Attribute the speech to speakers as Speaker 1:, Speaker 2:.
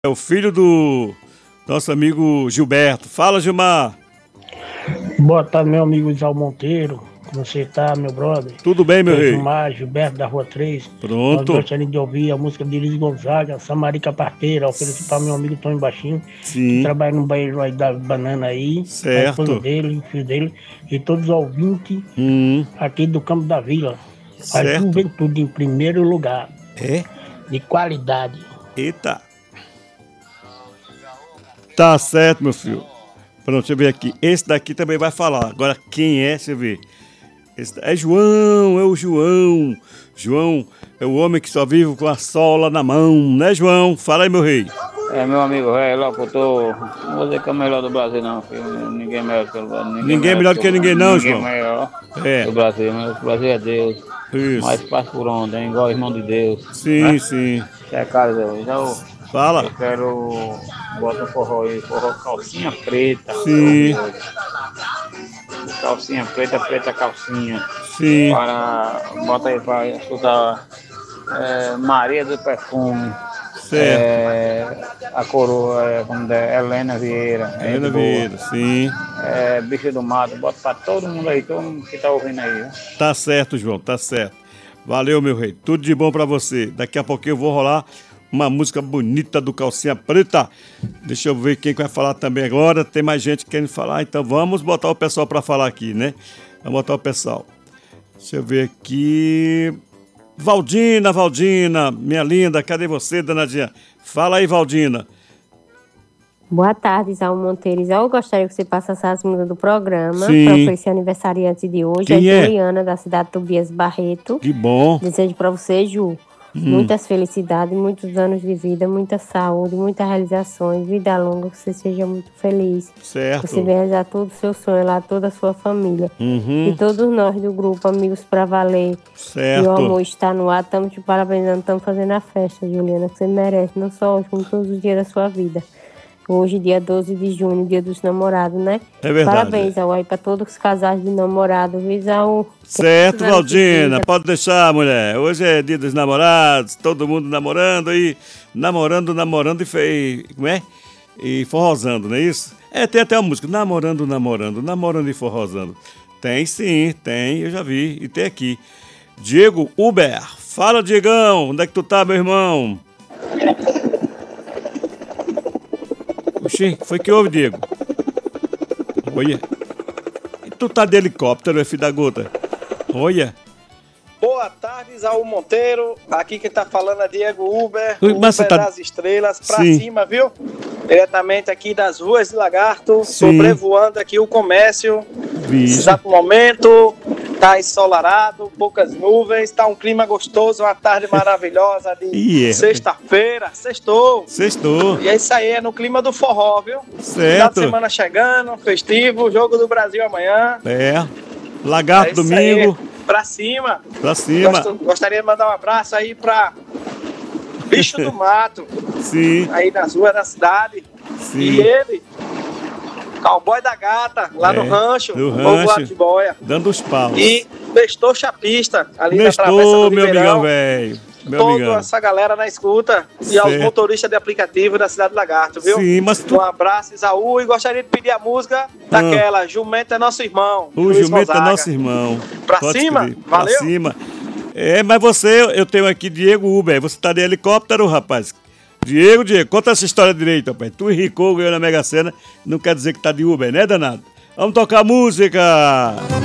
Speaker 1: É o filho do nosso amigo Gilberto. Fala, Gilmar.
Speaker 2: Boa tarde, meu amigo Isal Monteiro. Como você tá, meu brother?
Speaker 1: Tudo bem, meu rei?
Speaker 2: Gilmar, Gilberto da Rua 3. Nós
Speaker 1: Pronto.
Speaker 2: gostaríamos de ouvir a música de Luiz Gonzaga, Samarica Parteira, oferecido para meu amigo Tony Baixinho, que
Speaker 1: Sim,
Speaker 2: trabalha no banheiro aí da Banana aí, a esposa
Speaker 1: certo.
Speaker 2: dele, o filho dele, e todos os ouvintes aqui do Campo da Vila. A
Speaker 1: Certo.
Speaker 2: juventude em primeiro lugar,
Speaker 1: É?
Speaker 2: de qualidade.
Speaker 1: Eita. Tá certo, meu filho. Pronto, deixa eu ver aqui. Esse daqui também vai falar. Agora, quem é? Deixa eu ver. É João, é o João. João é o homem que só vive com a sola na mão, né, João? Fala aí, meu rei.
Speaker 3: É, meu amigo, locutor, não vou dizer que é o melhor do Brasil, não, filho. Ninguém é melhor que o Brasil.
Speaker 1: Ninguém é melhor do que ninguém, não,
Speaker 3: Ninguém é
Speaker 1: João.
Speaker 3: melhor
Speaker 1: É,
Speaker 3: do Brasil, mas o Brasil é Deus. Mas
Speaker 1: isso.
Speaker 3: passa por onde, hein? Igual irmão de Deus.
Speaker 1: Sim,
Speaker 3: Né?
Speaker 1: sim.
Speaker 3: É, cara, eu
Speaker 1: Fala.
Speaker 3: quero botar um forró aí, forró calcinha preta.
Speaker 1: Sim,
Speaker 3: Calcinha preta, preta calcinha.
Speaker 1: sim.
Speaker 3: Bota aí para escutar Maria do Perfume.
Speaker 1: Certo.
Speaker 3: A coroa, Helena Vieira, é
Speaker 1: Helena
Speaker 3: gente boa.
Speaker 1: Vieira, sim.
Speaker 3: Bicho do mato, bota pra todo mundo aí, todo mundo que tá ouvindo aí, viu?
Speaker 1: Tá certo, João, tá certo. Valeu, meu rei. Tudo de bom pra você. Daqui a pouquinho eu vou rolar uma música bonita do Calcinha Preta. Deixa eu ver quem vai falar também agora. Tem mais gente querendo falar, então vamos botar o pessoal pra falar aqui, né? Vamos botar o pessoal. Deixa eu ver aqui. Valdina, minha linda, cadê você, danadinha? Fala aí, Valdina.
Speaker 4: Boa tarde, Isal Monteiro. Isal, eu gostaria que você passasse as músicas do programa para
Speaker 1: Sim.
Speaker 4: oferecer aniversariante de hoje.
Speaker 1: Quem é?
Speaker 4: Juliana, da cidade de Tobias Barreto.
Speaker 1: Que bom.
Speaker 4: Desejo para você, Ju, muitas felicidades, muitos anos de vida, muita saúde, muitas realizações, vida longa, que você seja muito feliz.
Speaker 1: Certo.
Speaker 4: Você vai realizar todo o seu sonho lá, toda a sua família. E todos nós do grupo Amigos para Valer.
Speaker 1: Certo.
Speaker 4: E o amor está no ar, estamos te parabenizando, estamos fazendo a festa, Juliana, que você merece, não só hoje, como todos os dias da sua vida. Hoje, dia 12 de junho, dia dos namorados, né?
Speaker 1: É verdade.
Speaker 4: Parabéns, Isaú, aí para todos os casais de namorado, viu, Isaú?
Speaker 1: Certo, Valdina, pode deixar, mulher. Hoje é dia dos namorados, todo mundo namorando aí, namorando como é? E forrosando, não é isso? É, tem até uma música, namorando e forrosando. Tem sim, tem, eu já vi, e tem aqui. Diego Uber, fala, Diegão, onde é que tu tá, meu irmão? Oxi, foi que houve, Diego? Olha, e tu tá de helicóptero, é filho da gota? Olha.
Speaker 5: Boa tarde, Isaú Monteiro. Aqui quem tá falando é Diego Uber,
Speaker 1: Ui, mas
Speaker 5: Uber
Speaker 1: você tá...
Speaker 5: das Estrelas, pra
Speaker 1: Sim.
Speaker 5: cima, viu? Diretamente aqui das ruas de Lagarto,
Speaker 1: Sim.
Speaker 5: sobrevoando aqui o comércio.
Speaker 1: Vixe.
Speaker 5: Exato momento, tá ensolarado, poucas nuvens, tá um clima gostoso, uma tarde maravilhosa de sexta-feira, sextou.
Speaker 1: Sextou.
Speaker 5: E é isso aí, é no clima do forró, viu? Final
Speaker 1: Certo.
Speaker 5: de semana chegando, festivo, jogo do Brasil amanhã.
Speaker 1: É. Lagarto
Speaker 5: É isso
Speaker 1: domingo.
Speaker 5: aí. Pra cima.
Speaker 1: Pra cima.
Speaker 5: Gostaria de mandar um abraço aí pra Bicho do Mato,
Speaker 1: Sim,
Speaker 5: aí nas ruas da cidade.
Speaker 1: sim.
Speaker 5: E ele, cowboy da gata, lá no rancho,
Speaker 1: no
Speaker 5: povo lá
Speaker 1: rancho.
Speaker 5: de boia.
Speaker 1: Dando os paus.
Speaker 5: E Bestou Chapista, ali na Travessa
Speaker 1: Nestor,
Speaker 5: do
Speaker 1: meu
Speaker 5: Ribeirão.
Speaker 1: amigão, velho. Meu
Speaker 5: Toda
Speaker 1: amigão.
Speaker 5: essa galera na escuta e aos
Speaker 1: Certo.
Speaker 5: motoristas de aplicativo da Cidade do Lagarto, viu?
Speaker 1: Sim, mas tu...
Speaker 5: Um abraço, Isaú, e gostaria de pedir a música daquela, Jumento é Nosso Irmão.
Speaker 1: O
Speaker 5: Luiz
Speaker 1: jumento é
Speaker 5: Gonzaga.
Speaker 1: nosso irmão.
Speaker 5: Pra
Speaker 1: Pode
Speaker 5: cima?
Speaker 1: crer.
Speaker 5: Valeu?
Speaker 1: Pra cima. É, mas eu tenho aqui Diego Uber. Você tá de helicóptero, rapaz? Diego, conta essa história direito, rapaz. Tu enricou, ganhou na Mega Sena, não quer dizer que tá de Uber, né, danado? Vamos tocar música!